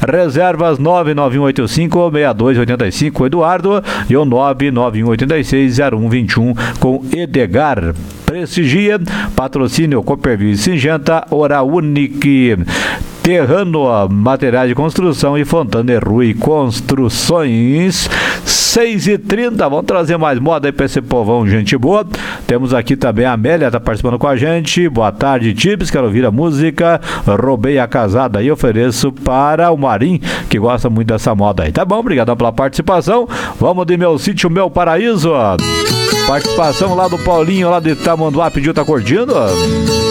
Reservas 99185-6285, Eduardo, e o 99186-0121 com Edgar. Prestigia, patrocínio Cooperville Singenta, Oral Unique, Terrano, materiais de construção e Fontana Rui Construções. 6h30, vamos trazer mais moda aí pra esse povão, gente boa. Temos aqui também a Amélia, tá participando com a gente. Boa tarde, Tips, quero ouvir a música Roubei a Casada e ofereço para o Marim, que gosta muito dessa moda aí. Tá bom, obrigado pela participação. Vamos de Meu Sítio, Meu Paraíso. Participação lá do Paulinho, lá de Tamanduá, pediu, tá curtindo?